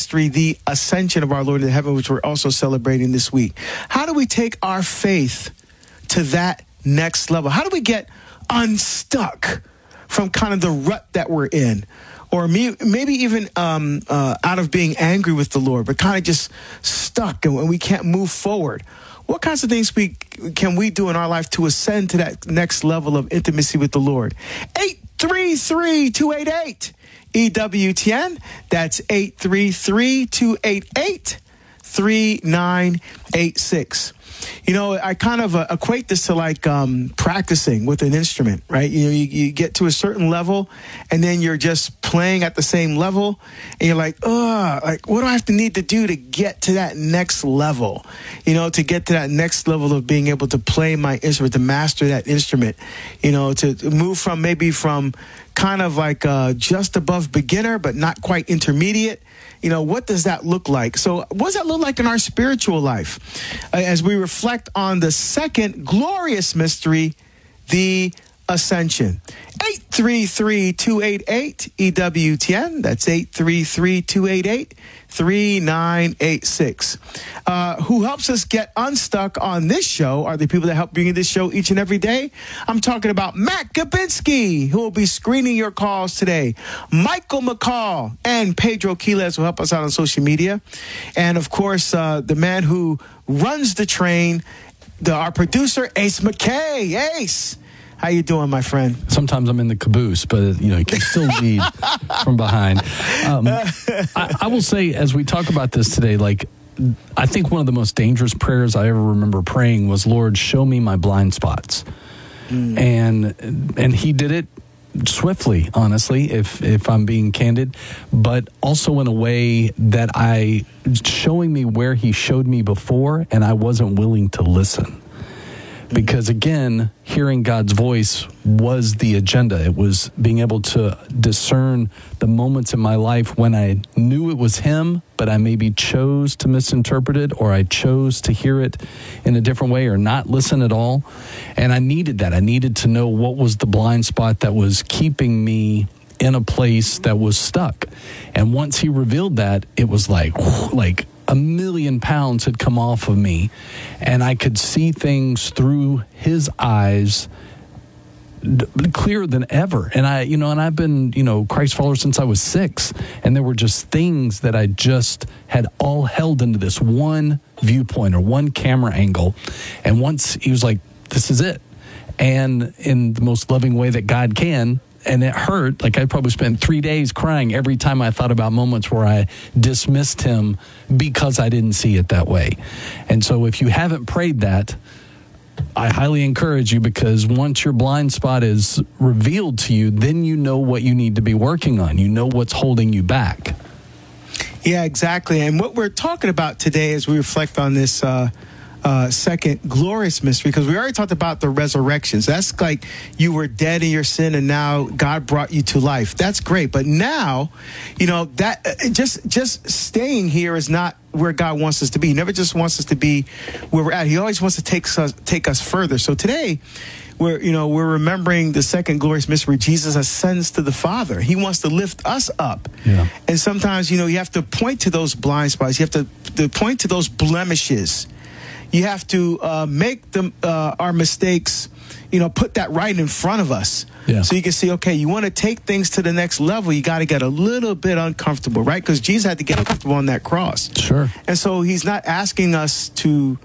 mystery, the ascension of our Lord in heaven, which we're also celebrating this week. How do we take our faith to that next level? How do we get unstuck from kind of the rut that we're in? Or maybe even out of being angry with the Lord, but kind of just stuck and we can't move forward. What kinds of things can we do in our life to ascend to that next level of intimacy with the Lord? 833-288 EWTN. That's 833-288-3986. You know, I kind of equate this to like practicing with an instrument, right? You know, you get to a certain level and then you're just playing at the same level and you're like, what do I have to need to do to get to that next level? You know, to get to that next level of being able to play my instrument, to master that instrument, you know, to move from kind of like just above beginner, but not quite intermediate. You know, what does that look like? So what does that look like in our spiritual life? As we reflect on the second glorious mystery, the ascension. 833-288-EWTN. That's 833-288-3986. Who helps us get unstuck on this show are the people that help bring you this show each and every day. I'm talking about Matt Gabinski, who will be screening your calls today. Michael McCall and Pedro Quiles will help us out on social media. And, of course, the man who runs the train, our producer, Ace McKay. Ace, how you doing, my friend? Sometimes I'm in the caboose, but, you know, you can still lead from behind. I will say, as we talk about this today, like, I think one of the most dangerous prayers I ever remember praying was, Lord, show me my blind spots. And he did it swiftly, honestly, if I'm being candid, but also in a way that showing me where he showed me before, and I wasn't willing to listen. Because again, hearing God's voice was the agenda. It was being able to discern the moments in my life when I knew it was him, but I maybe chose to misinterpret it, or I chose to hear it in a different way or not listen at all. And I needed that. I needed to know what was the blind spot that was keeping me in a place that was stuck. And once he revealed that, it was like 1,000,000 pounds had come off of me, and I could see things through his eyes clearer than ever. And I've been, Christ follower since I was 6, and there were just things that I just had all held into this one viewpoint or one camera angle. And once he was like, this is it. And in the most loving way that God can, and it hurt. Like, I probably spent 3 days crying every time I thought about moments where I dismissed him because I didn't see it that way. And so if you haven't prayed that, I highly encourage you, because once your blind spot is revealed to you, then you know what you need to be working on. You know what's holding you back. Yeah, exactly. And what we're talking about today as we reflect on this second glorious mystery, because we already talked about the resurrections. That's like you were dead in your sin and now God brought you to life. That's great. But now, that just staying here is not where God wants us to be. He never just wants us to be where we're at. He always wants to take us further. So today, we're remembering the second glorious mystery. Jesus ascends to the Father. He wants to lift us up. Yeah. And sometimes, you have to point to those blind spots. You have to point to those blemishes. You have to make our mistakes, put that right in front of us. Yeah. So you can see, okay, you want to take things to the next level, you got to get a little bit uncomfortable, right? Because Jesus had to get uncomfortable on that cross. Sure. And so he's not asking us to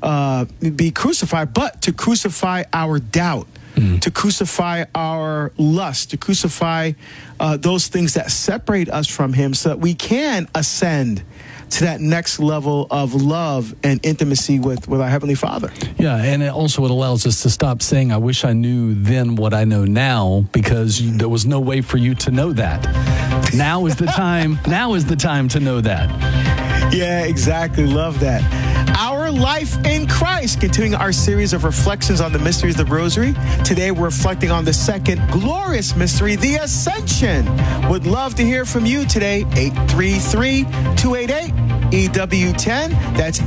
be crucified, but to crucify our doubt, to crucify our lust, to crucify those things that separate us from him, so that we can ascend to that next level of love and intimacy with our Heavenly Father. Yeah, and it allows us to stop saying, I wish I knew then what I know now, because there was no way for you to know that. Now is the time. Now is the time to know that. Yeah, exactly. Love that. Our Life in Christ, continuing our series of reflections on the mysteries of the Rosary. Today, we're reflecting on the second glorious mystery, the Ascension. Would love to hear from you today. 833-288-EW10. That's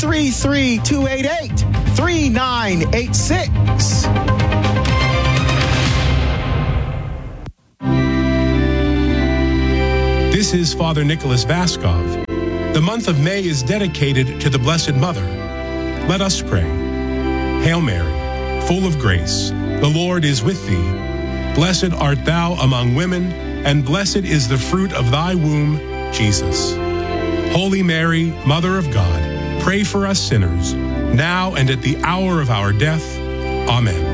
833-288-3986. This is Father Nicholas Vaskov. The month of May is dedicated to the Blessed Mother. Let us pray. Hail Mary, full of grace, the Lord is with thee. Blessed art thou among women, and blessed is the fruit of thy womb, Jesus. Holy Mary, Mother of God, pray for us sinners, now and at the hour of our death. Amen.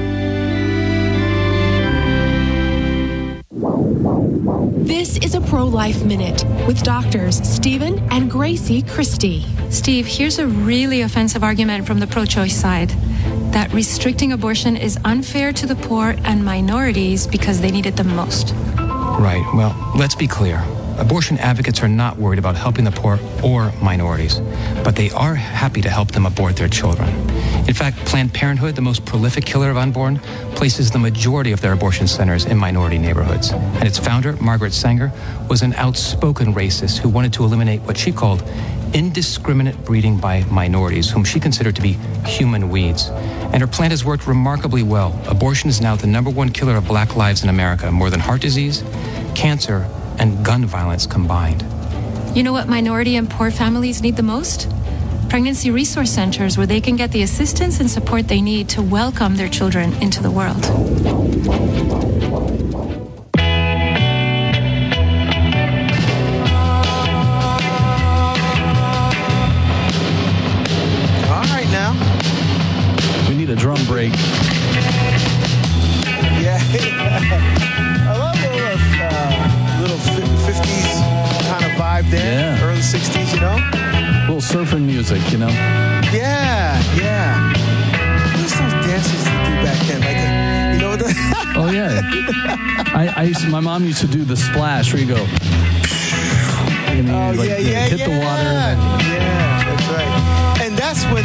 This is a Pro-Life Minute with doctors Stephen and Gracie Christie. Steve, here's a really offensive argument from the pro-choice side, that restricting abortion is unfair to the poor and minorities because they need it the most. Right. Well, let's be clear. Abortion advocates are not worried about helping the poor or minorities, but they are happy to help them abort their children. In fact, Planned Parenthood, the most prolific killer of unborn, places the majority of their abortion centers in minority neighborhoods. And its founder, Margaret Sanger, was an outspoken racist who wanted to eliminate what she called indiscriminate breeding by minorities, whom she considered to be human weeds. And her plan has worked remarkably well. Abortion is now the #1 killer of black lives in America, more than heart disease, cancer, and gun violence combined. You know what minority and poor families need the most? Pregnancy resource centers where they can get the assistance and support they need to welcome their children into the world. All right, now. We need a drum break. Yeah. I love a little 50s kind of vibe there. Yeah. Early 60s, you know? A little surfing music, you know? Yeah. What's those dances they do back then? Like, you know the... Oh, yeah. My mom used to do the splash where you go... And then hit the water. Yeah, that's right. And that's when,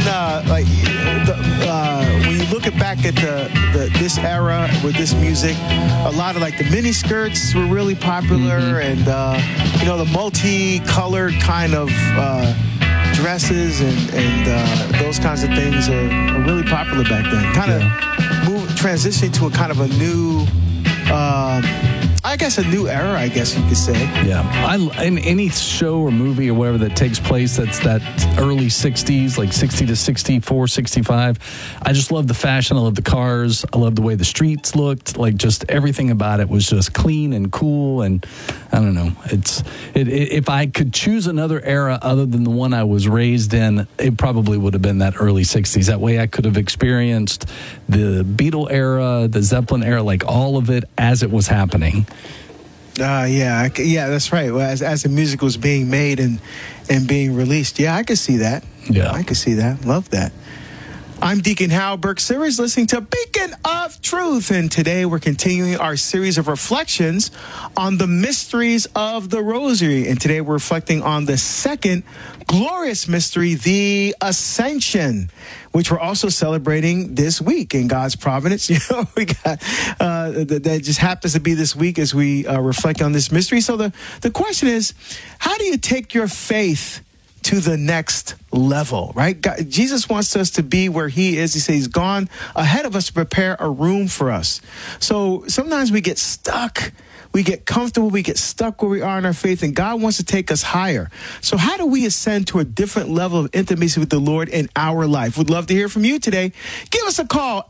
when you look back at this era with this music, a lot of like the mini skirts were really popular, and the multicolored kind of dresses and those kinds of things are really popular back then. Kind of transitioning to a kind of a new. I guess a new era, I guess you could say. Yeah. In any show or movie or whatever that takes place that's that early 60s, like 60 to 64, 65, I just love the fashion. I love the cars. I love the way the streets looked. Like, just everything about it was just clean and cool. And I don't know. If I could choose another era other than the one I was raised in, it probably would have been that early 60s. That way I could have experienced the Beatle era, the Zeppelin era, like all of it as it was happening. Yeah, that's right. Well, as the music was being made and being released, I could see that. Yeah, I could see that. Love that. I'm Deacon Hal Burke-Sivers, listening to Beacon of Truth, and today we're continuing our series of reflections on the mysteries of the Rosary. And today we're reflecting on the second glorious mystery, the Ascension, which we're also celebrating this week in God's providence. We got that just happens to be this week as we reflect on this mystery. So the question is, how do you take your faith to the next level, right? God, Jesus wants us to be where he is. He says he's gone ahead of us to prepare a room for us. So sometimes we get stuck. We get comfortable. We get stuck where we are in our faith, and God wants to take us higher. So how do we ascend to a different level of intimacy with the Lord in our life? We'd love to hear from you today. Give us a call,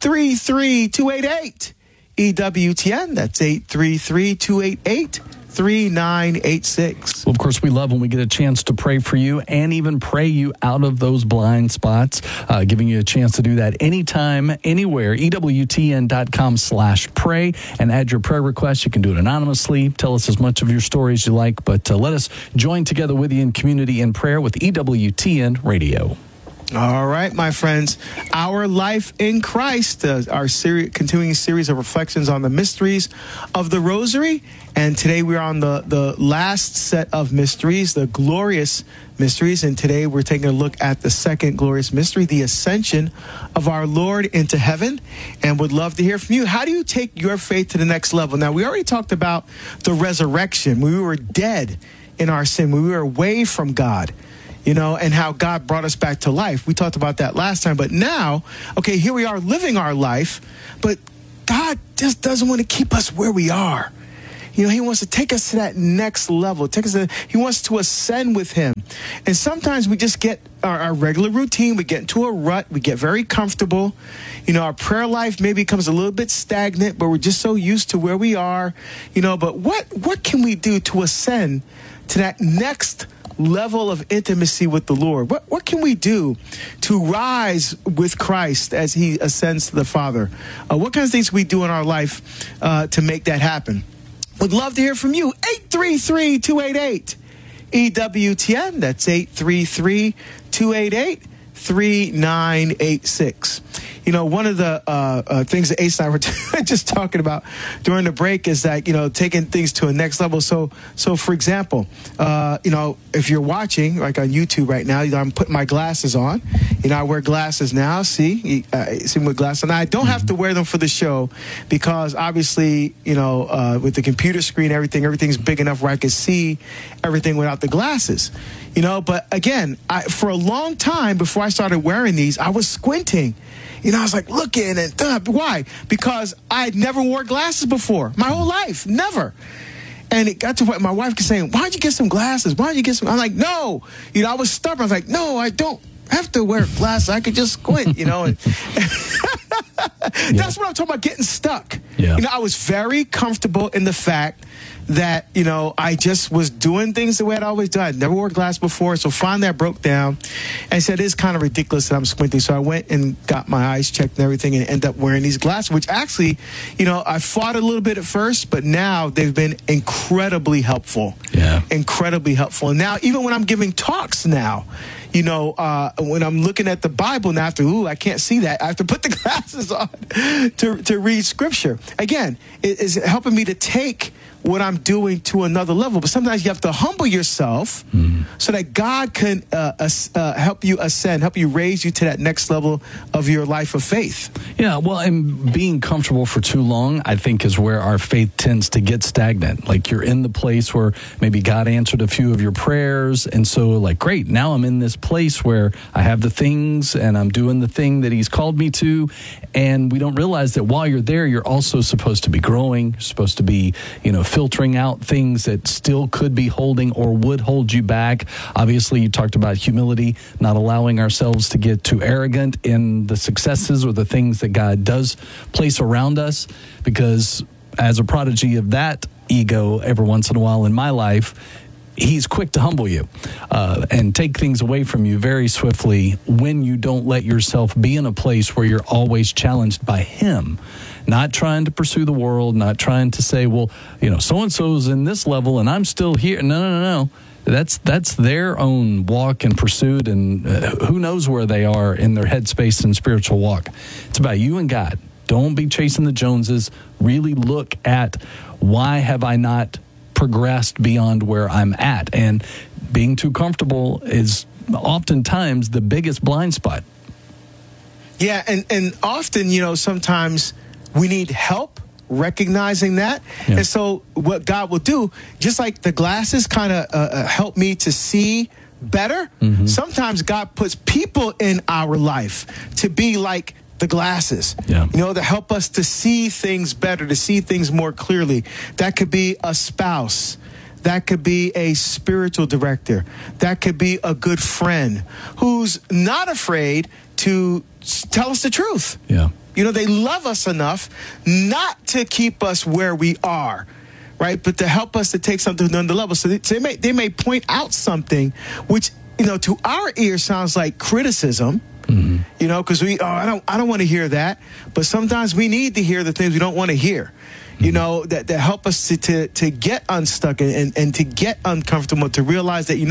833-288-EWTN. That's 833-288-3986. Well, of course, we love when we get a chance to pray for you and even pray you out of those blind spots, giving you a chance to do that anytime, anywhere. EWTN.com/pray, and add your prayer request. You can do it anonymously. Tell us as much of your story as you like, but let us join together with you in community in prayer with EWTN Radio. All right, my friends, Our Life in Christ, our continuing series of reflections on the mysteries of the Rosary. And today we're on the last set of mysteries, the glorious mysteries. And today we're taking a look at the second glorious mystery, the Ascension of our Lord into heaven. And would love to hear from you. How do you take your faith to the next level? Now, we already talked about the resurrection. When we were dead in our sin, when we were away from God, and how God brought us back to life. We talked about that last time. But now, okay, here we are living our life, but God just doesn't want to keep us where we are. He wants to take us to that next level. He wants to ascend with him. And sometimes we just get our regular routine. We get into a rut. We get very comfortable. Our prayer life maybe becomes a little bit stagnant, but we're just so used to where we are. But what can we do to ascend to that next level of intimacy with the Lord? What can we do to rise with Christ as he ascends to the Father? What kinds of things we do in our life to make that happen? Would love to hear from you. 833-288-EWTN. That's 833-288-3986. One of the things that Ace and I were just talking about during the break is that, taking things to a next level. So for example, if you're watching, like on YouTube right now, I'm putting my glasses on. I wear glasses now. See me with glasses. And I don't have to wear them for the show because obviously, with the computer screen, everything's big enough where I can see everything without the glasses. But again, for a long time before I started wearing these, I was squinting. I was like looking and why? Because I never wore glasses before my whole life, never. And it got to what my wife was saying, why'd you get some glasses? Why'd you get some? I'm like, no. I was stubborn. I was like, no, I don't have to wear glasses. I could just squint, And that's what I'm talking about, getting stuck. Yeah. I was very comfortable in the fact that, I just was doing things the way I'd always done. I'd never wore glasses before, so finally I broke down and said, it's kind of ridiculous that I'm squinting. So I went and got my eyes checked and everything and ended up wearing these glasses, which actually, I fought a little bit at first, but now they've been incredibly helpful. Yeah. Incredibly helpful. And now, even when I'm giving talks now, when I'm looking at the Bible now, I can't see that. I have to put the glasses on to read Scripture. Again, it is helping me to take what I'm doing to another level. But sometimes you have to humble yourself so that God can help you ascend, help you raise you to that next level of your life of faith. Yeah, well, and being comfortable for too long, I think, is where our faith tends to get stagnant. Like, you're in the place where maybe God answered a few of your prayers, and so, great, now I'm in this place where I have the things, and I'm doing the thing that he's called me to, and we don't realize that while you're there, you're also supposed to be growing, you're supposed to be, filtering out things that still could be holding or would hold you back. Obviously, you talked about humility, not allowing ourselves to get too arrogant in the successes or the things that God does place around us, because as a prodigy of that ego every once in a while in my life, he's quick to humble you and take things away from you very swiftly when you don't let yourself be in a place where you're always challenged by him. Not trying to pursue the world, not trying to say, well, so-and-so's in this level and I'm still here. No. That's their own walk and pursuit, and who knows where they are in their headspace and spiritual walk. It's about you and God. Don't be chasing the Joneses. Really look at, why have I not progressed beyond where I'm at? And being too comfortable is oftentimes the biggest blind spot. Yeah, and often, sometimes we need help recognizing that. Yeah. And so what God will do, just like the glasses kind of help me to see better, sometimes God puts people in our life to be like the glasses, to help us to see things better, to see things more clearly. That could be a spouse. That could be a spiritual director. That could be a good friend who's not afraid to tell us the truth. Yeah. They love us enough not to keep us where we are, right? But to help us to take something to another level. So they may point out something which, to our ear sounds like criticism, because I don't want to hear that. But sometimes we need to hear the things we don't want to hear, that help us to get unstuck and to get uncomfortable, to realize that,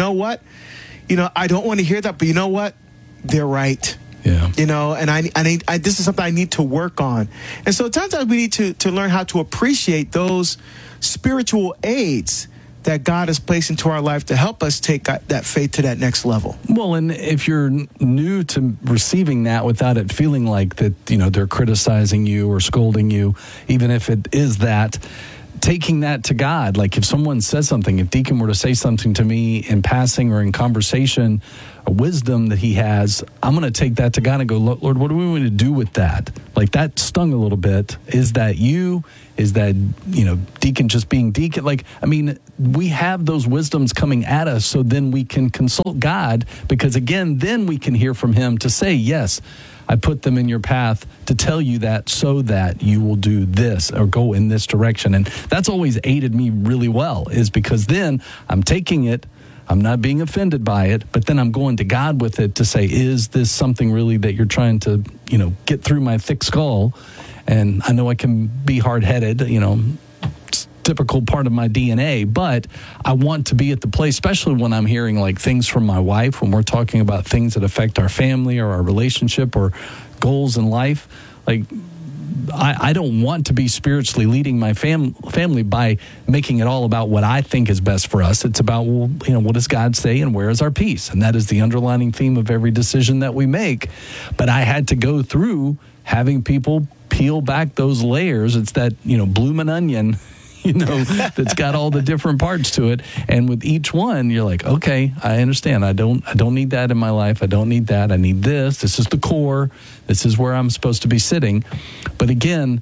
I don't want to hear that, but you know what? They're right. Yeah. And I this is something I need to work on. And so sometimes we need to learn how to appreciate those spiritual aids that God has placed into our life to help us take that faith to that next level. Well, and if you're new to receiving that without it feeling like that, they're criticizing you or scolding you, even if it is that, taking that to God. Like, if someone says something, if Deacon were to say something to me in passing or in conversation, wisdom that he has, I'm going to take that to God and go, Lord, what do we want to do with that? Like, that stung a little bit. Is that you? Is that, deacon just being deacon? Like, I mean, we have those wisdoms coming at us, so then we can consult God, because again, then we can hear from him to say, yes, I put them in your path to tell you that so that you will do this or go in this direction. And that's always aided me really well, is because then I'm taking it, I'm not being offended by it, but then I'm going to God with it to say, is this something really that you're trying to, get through my thick skull? And I know I can be hard-headed, it's a typical part of my DNA, but I want to be at the place, especially when I'm hearing like things from my wife, when we're talking about things that affect our family or our relationship or goals in life. Like, I don't want to be spiritually leading my family by making it all about what I think is best for us. It's about, what does God say and where is our peace? And that is the underlining theme of every decision that we make. But I had to go through having people peel back those layers. It's that, blooming onion, that's got all the different parts to it. And with each one, you're like, okay, I understand. I don't need that in my life. I don't need that. I need this. This is the core. This is where I'm supposed to be sitting. But again,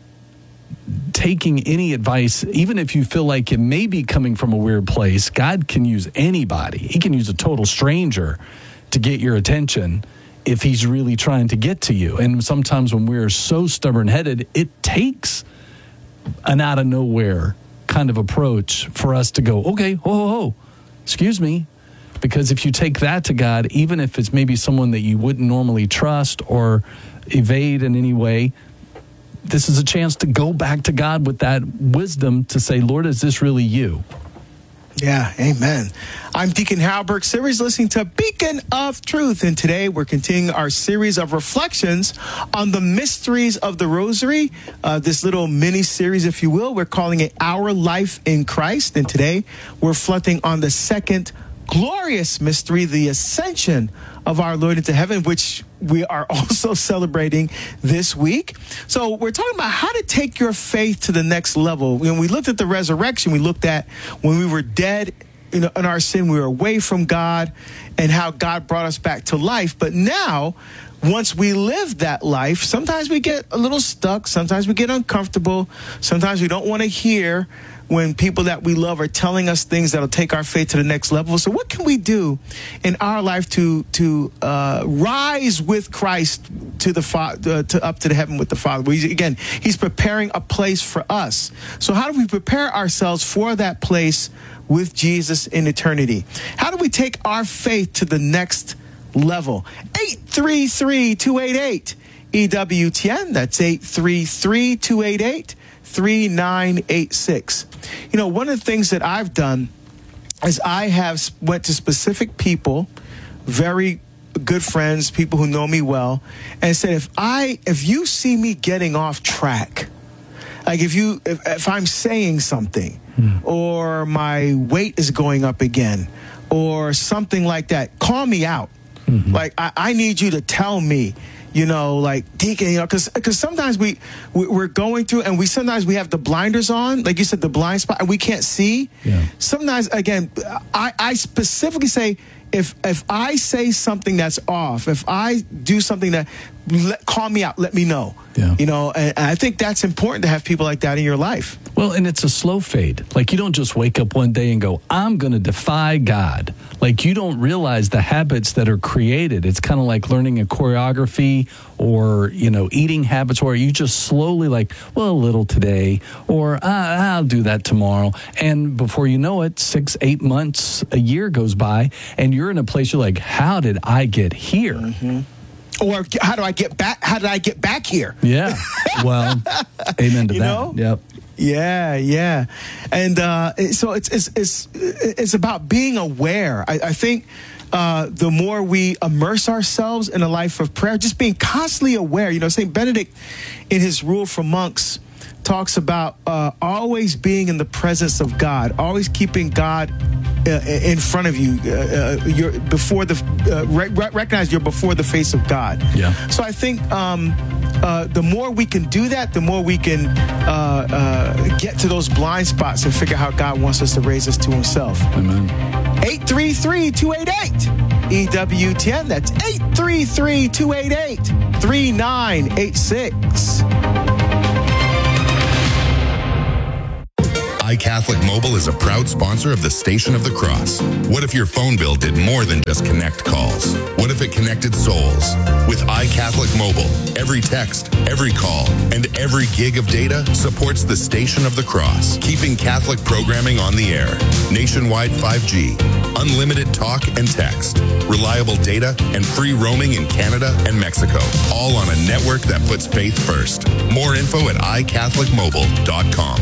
taking any advice, even if you feel like it may be coming from a weird place, God can use anybody. He can use a total stranger to get your attention if he's really trying to get to you. And sometimes when we're so stubborn-headed, it takes an out-of-nowhere kind of approach for us to go, okay, excuse me. Because if you take that to God, even if it's maybe someone that you wouldn't normally trust or evade in any way, this is a chance to go back to God with that wisdom to say, Lord, is this really you? Yeah, amen. I'm Deacon Halberg, series listening to Beacon of Truth. And today we're continuing our series of reflections on the mysteries of the Rosary. This little mini series, if you will, we're calling it Our Life in Christ. And today we're reflecting on the second glorious mystery, the ascension of our Lord into heaven, which we are also celebrating this week. So we're talking about how to take your faith to the next level. When we looked at the resurrection, we looked at when we were dead in our sin, we were away from God, and how God brought us back to life. But now, once we live that life, sometimes we get a little stuck. Sometimes we get uncomfortable. Sometimes we don't want to hear when people that we love are telling us things that'll take our faith to the next level. So what can we do in our life to rise with Christ to the up to the heaven with the Father? Again, he's preparing a place for us. So how do we prepare ourselves for that place with Jesus in eternity? How do we take our faith to the next level? 833-288 EWTN. That's 833-288 3986. One of the things that I've done is I have went to specific people, very good friends, people who know me well, and said, if you see me getting off track, like if I'm saying something or my weight is going up again or something like that, call me out. Mm-hmm. Like I need you to tell me, like, Deacon, because sometimes we're going through and sometimes we have the blinders on, like you said, the blind spot, and we can't see. Yeah. Sometimes, again, I specifically say, if I say something that's off, if I do something that, call me out, let me know. Yeah. And I think that's important to have people like that in your life. Well, and it's a slow fade. Like, you don't just wake up one day and go, I'm going to defy God. Like, you don't realize the habits that are created. It's kind of like learning a choreography or, eating habits where you just slowly a little today, or I'll do that tomorrow. And before you know it, 6, 8 months, a year goes by, and you're in a place you're like, how did I get here? Mm-hmm. Or how do I get back? How did I get back here? Yeah. Well, amen to that. Yep. Yeah. And so it's about being aware. I think the more we immerse ourselves in a life of prayer, just being constantly aware. St. Benedict, in his Rule for Monks, talks about always being in the presence of God, always keeping God in front of you. You're before recognize you're before the face of God. Yeah. So I think the more we can do that, the more we can get to those blind spots and figure out how God wants us to raise us to Himself. Amen. 833-288 EWTN. That's 833-288-3986. iCatholic Mobile is a proud sponsor of the Station of the Cross. What if your phone bill did more than just connect calls? What if it connected souls? With iCatholic Mobile, every text, every call, and every gig of data supports the Station of the Cross, keeping Catholic programming on the air. Nationwide 5G, unlimited talk and text, reliable data, and free roaming in Canada and Mexico, all on a network that puts faith first. More info at iCatholicMobile.com.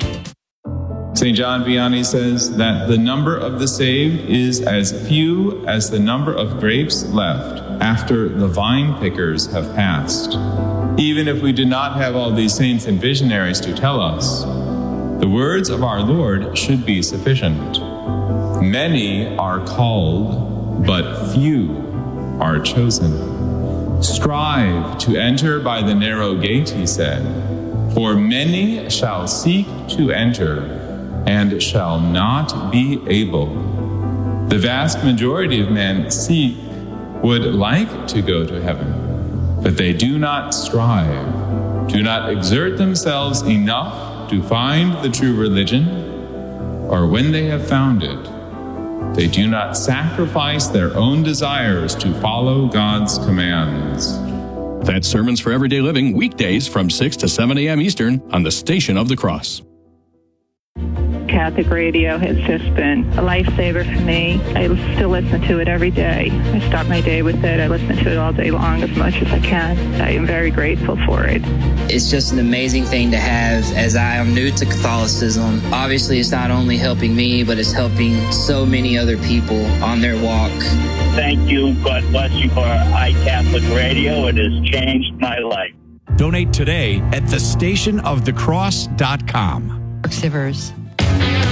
St. John Vianney says that the number of the saved is as few as the number of grapes left after the vine pickers have passed. Even if we did not have all these saints and visionaries to tell us, the words of our Lord should be sufficient. Many are called, but few are chosen. Strive to enter by the narrow gate, he said, for many shall seek to enter and shall not be able. The vast majority of men would like to go to heaven, but they do not strive, do not exert themselves enough to find the true religion, or when they have found it, they do not sacrifice their own desires to follow God's commands. That's Sermons for Everyday Living, weekdays from 6 to 7 a.m. Eastern on the Station of the Cross. Catholic radio has just been a lifesaver for me. I still listen to it every day. I start my day with it. I listen to it all day long as much as I can. I am very grateful for it. It's just an amazing thing to have, as I am new to Catholicism. Obviously, it's not only helping me, but it's helping so many other people on their walk. Thank you. God bless you for iCatholic Radio. It has changed my life. Donate today at thestationofthecross.com. Sivers.